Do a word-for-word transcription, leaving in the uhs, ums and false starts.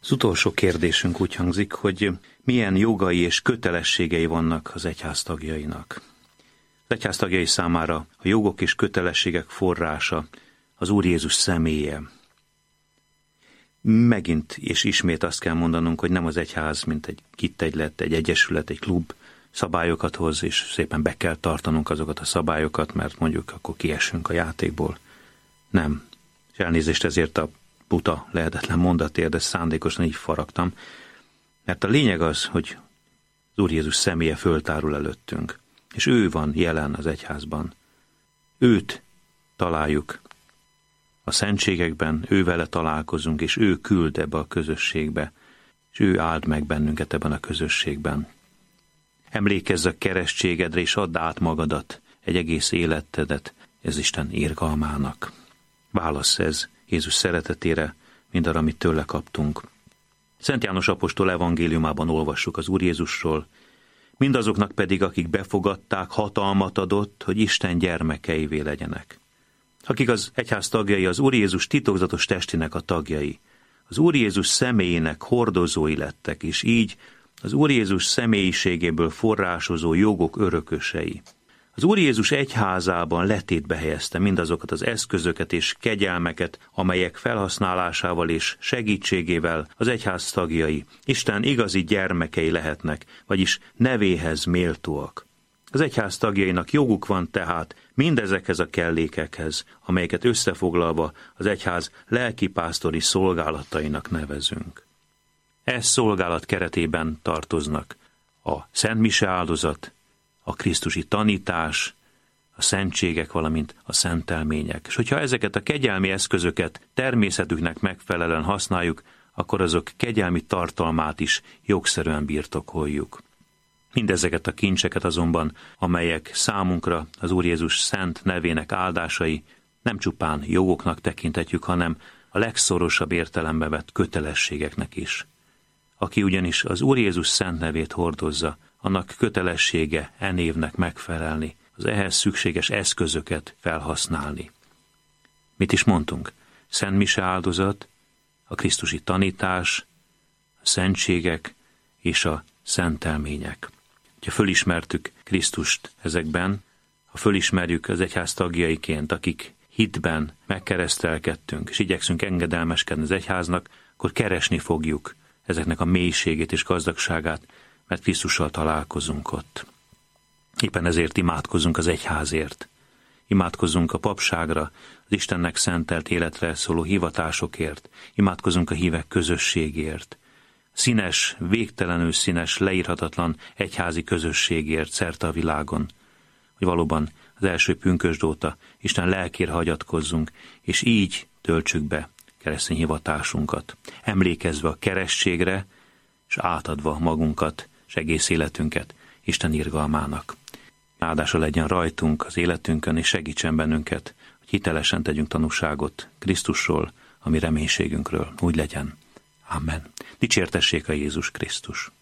Az utolsó kérdésünk úgy hangzik, hogy milyen jogai és kötelességei vannak az egyház tagjainak. Az egyház tagjai számára a jogok és kötelességek forrása az Úr Jézus személye. Megint és ismét azt kell mondanunk, hogy nem az egyház, mint egy kittegylet, egy egyesület, egy klub szabályokat hoz, és szépen be kell tartanunk azokat a szabályokat, mert mondjuk akkor kiesünk a játékból. Nem. És elnézést ezért a buta, lehetetlen mondatért, de szándékosan így faragtam. Mert a lényeg az, hogy az Úr Jézus személye föltárul előttünk, és ő van jelen az egyházban. Őt találjuk a szentségekben, ő vele találkozunk, és ő küld ebbe a közösségbe, és ő áld meg bennünket ebben a közösségben. Emlékezz a keresztségedre, és add át magadat, egy egész életedet ez Isten irgalmának. Válasz ez Jézus szeretetére, mindarra, amit tőle kaptunk. Szent János apostol evangéliumában olvassuk az Úr Jézusról, mindazoknak pedig, akik befogadták, hatalmat adott, hogy Isten gyermekeivé legyenek. Akik az egyház tagjai, az Úr Jézus titokzatos testének a tagjai, az Úr Jézus személyének hordozói lettek, és így az Úr Jézus személyiségéből forrásozó jogok örökösei. Az Úr Jézus egyházában letétbe helyezte mindazokat az eszközöket és kegyelmeket, amelyek felhasználásával és segítségével az egyház tagjai Isten igazi gyermekei lehetnek, vagyis nevéhez méltóak. Az egyház tagjainak joguk van tehát mindezekhez a kellékekhez, amelyeket összefoglalva az egyház lelkipásztori szolgálatainak nevezünk. Ez szolgálat keretében tartoznak a szentmise áldozat, a krisztusi tanítás, a szentségek, valamint a szentelmények. És hogyha ezeket a kegyelmi eszközöket természetüknek megfelelően használjuk, akkor azok kegyelmi tartalmát is jogszerűen birtokoljuk. Mindezeket a kincseket azonban, amelyek számunkra az Úr Jézus szent nevének áldásai, nem csupán jogoknak tekinthetjük, hanem a legszorosabb értelembe vett kötelességeknek is. Aki ugyanis az Úr Jézus szent nevét hordozza, annak kötelessége e névnek megfelelni, az ehhez szükséges eszközöket felhasználni. Mit is mondtunk? Szent mise áldozat, a krisztusi tanítás, a szentségek és a szentelmények. Ha fölismertük Krisztust ezekben, ha fölismerjük az egyház tagjaiként, akik hitben megkeresztelkedtünk, és igyekszünk engedelmeskedni az egyháznak, akkor keresni fogjuk ezeknek a mélységét és gazdagságát, mert Krisztussal találkozunk ott. Éppen ezért imádkozunk az egyházért. Imádkozunk a papságra, az Istennek szentelt életre szóló hivatásokért. Imádkozunk a hívek közösségért. Színes, végtelenül színes, leírhatatlan egyházi közösségért szerte a világon. Hogy valóban az első pünkösd óta Isten lelkére hagyatkozzunk, és így töltsük be keresztény hivatásunkat. Emlékezve a keresztségre, és átadva magunkat, és egész életünket Isten irgalmának. Áldása legyen rajtunk, az életünkön, és segítsen bennünket, hogy hitelesen tegyünk tanúságot Krisztusról, a mi reménységünkről. Úgy legyen. Amen. Dicsértessék a Jézus Krisztus.